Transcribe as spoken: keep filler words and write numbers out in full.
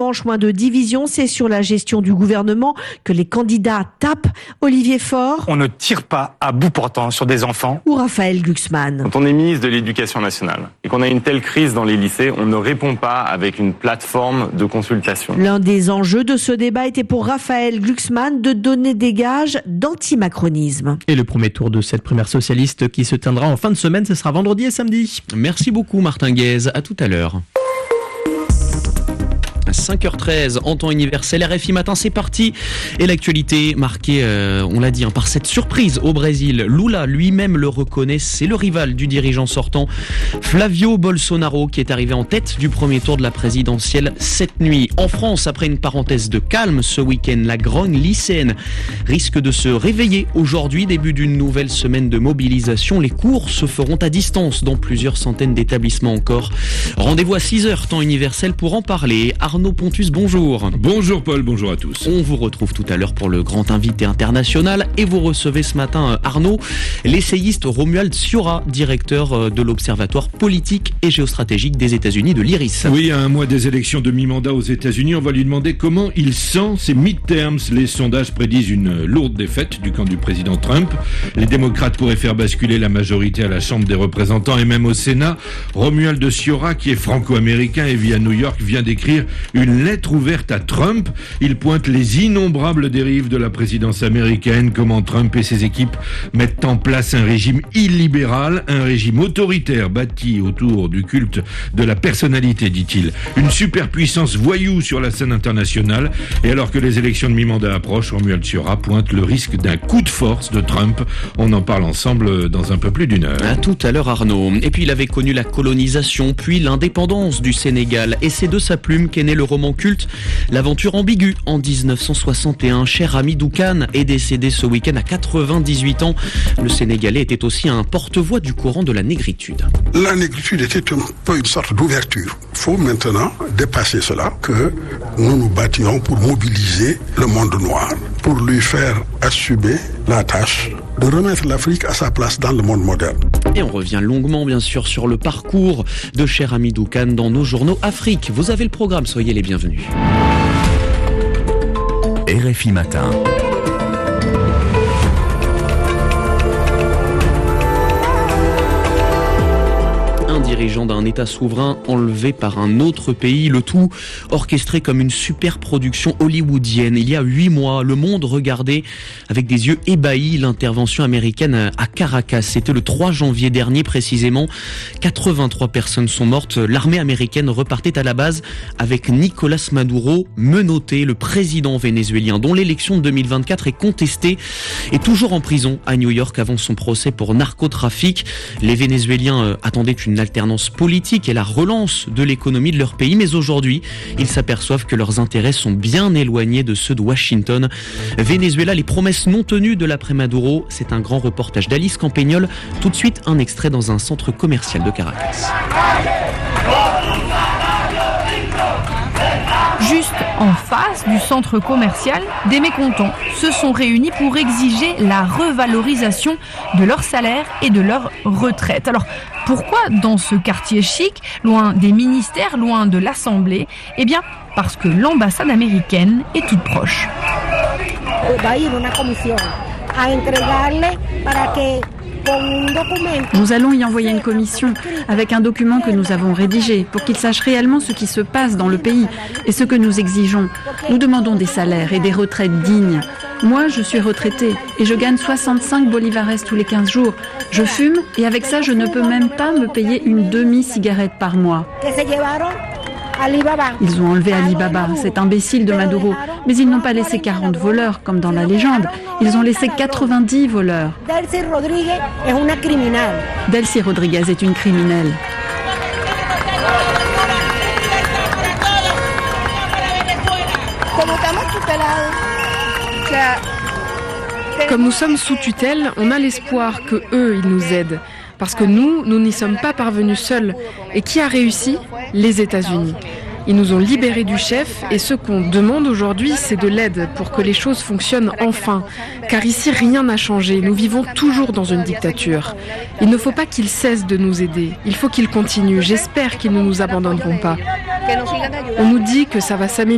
revanche, moins de division, c'est sur la gestion du gouvernement que les candidats tapent. Olivier Faure. On ne tire pas à bout portant sur des enfants. Ou Raphaël Glucksmann. Quand on est ministre de l'Éducation nationale et qu'on a une telle crise dans les lycées, on ne répond pas avec une plateforme de consultation. L'un des enjeux de ce débat était pour Raphaël Glucksmann de donner des gages d'antimacronisme. Et le premier tour de cette primaire socialiste qui se tiendra en fin de semaine, ce sera vendredi et samedi. Merci beaucoup Martin Guez, à tout à l'heure. cinq heures treize en temps universel, R F I Matin, c'est parti. Et l'actualité marquée, euh, on l'a dit, hein, par cette surprise au Brésil. Lula lui-même le reconnaît, c'est le rival du dirigeant sortant, Flavio Bolsonaro, qui est arrivé en tête du premier tour de la présidentielle cette nuit. En France, après une parenthèse de calme ce week-end, la grogne lycéenne risque de se réveiller aujourd'hui, début d'une nouvelle semaine de mobilisation. Les cours se feront à distance dans plusieurs centaines d'établissements encore. Rendez-vous à six heures, temps universel, pour en parler. Arnaud Pontus, bonjour. Bonjour Paul, bonjour à tous. On vous retrouve tout à l'heure pour le grand invité international et vous recevez ce matin, Arnaud, l'essayiste Romuald Sciorra, directeur de l'Observatoire politique et géostratégique des États-Unis de l'I R I S. Oui, à un mois des élections de mi-mandat aux États-Unis, on va lui demander comment il sent ces midterms. Les sondages prédisent une lourde défaite du camp du président Trump. Les démocrates pourraient faire basculer la majorité à la Chambre des représentants et même au Sénat. Romuald Sciorra, qui est franco-américain et vit à New York, vient d'écrire une lettre ouverte à Trump. Il pointe les innombrables dérives de la présidence américaine, comment Trump et ses équipes mettent en place un régime illibéral, un régime autoritaire bâti autour du culte de la personnalité, dit-il. Une superpuissance voyou sur la scène internationale. Et alors que les élections de mi-mandat approchent, Romuald Sciorra pointe le risque d'un coup de force de Trump. On en parle ensemble dans un peu plus d'une heure. À tout à l'heure Arnaud. Et puis il avait connu la colonisation, puis l'indépendance du Sénégal. Et c'est de sa plume qu'est né le roman culte L'aventure ambiguë en dix-neuf cent soixante et un. Cher Hamidou Kane est décédé ce week-end à quatre-vingt-dix-huit ans. Le Sénégalais était aussi un porte-voix du courant de la négritude. La négritude était un peu une sorte d'ouverture. Il faut maintenant dépasser cela, que nous nous battions pour mobiliser le monde noir, pour lui faire assumer la tâche de remettre l'Afrique à sa place dans le monde moderne. Et on revient longuement, bien sûr, sur le parcours de Cher Hamidou Kane dans nos journaux Afrique. Vous avez le programme, soyez les bienvenus. R F I Matin. Dirigeant d'un État souverain enlevé par un autre pays, le tout orchestré comme une super production hollywoodienne. Il y a huit mois, le monde regardait avec des yeux ébahis l'intervention américaine à Caracas. C'était le trois janvier dernier précisément. quatre-vingt-trois personnes sont mortes. L'armée américaine repartait à la base avec Nicolás Maduro menotté, le président vénézuélien dont l'élection de deux mille vingt-quatre est contestée, est toujours en prison à New York avant son procès pour narcotrafic. Les Vénézuéliens attendaient une alternance politique et la relance de l'économie de leur pays, mais aujourd'hui, ils s'aperçoivent que leurs intérêts sont bien éloignés de ceux de Washington. Venezuela, les promesses non tenues de l'après-Maduro, c'est un grand reportage d'Alice Campagnol. Tout de suite, un extrait dans un centre commercial de Caracas. Juste en face du centre commercial, des mécontents se sont réunis pour exiger la revalorisation de leur salaire et de leur retraite. Alors, pourquoi dans ce quartier chic, loin des ministères, loin de l'Assemblée ? Eh bien, parce que l'ambassade américaine est toute proche. Nous allons y envoyer une commission avec un document que nous avons rédigé pour qu'ils sachent réellement ce qui se passe dans le pays et ce que nous exigeons. Nous demandons des salaires et des retraites dignes. Moi, je suis retraitée et je gagne soixante-cinq bolivares tous les quinze jours. Je fume et avec ça, je ne peux même pas me payer une demi-cigarette par mois. Ils ont enlevé Alibaba, cet imbécile de Maduro. Mais ils n'ont pas laissé quarante voleurs, comme dans la légende. Ils ont laissé quatre-vingt-dix voleurs. Delcy Rodriguez est une criminelle. Comme nous sommes sous tutelle, on a l'espoir que eux, ils nous aident. Parce que nous, nous n'y sommes pas parvenus seuls. Et qui a réussi ? Les États-Unis. Ils nous ont libérés du chef et ce qu'on demande aujourd'hui, c'est de l'aide pour que les choses fonctionnent enfin. Car ici, rien n'a changé. Nous vivons toujours dans une dictature. Il ne faut pas qu'ils cessent de nous aider. Il faut qu'ils continuent. J'espère qu'ils ne nous abandonneront pas. On nous dit que ça va s'améliorer.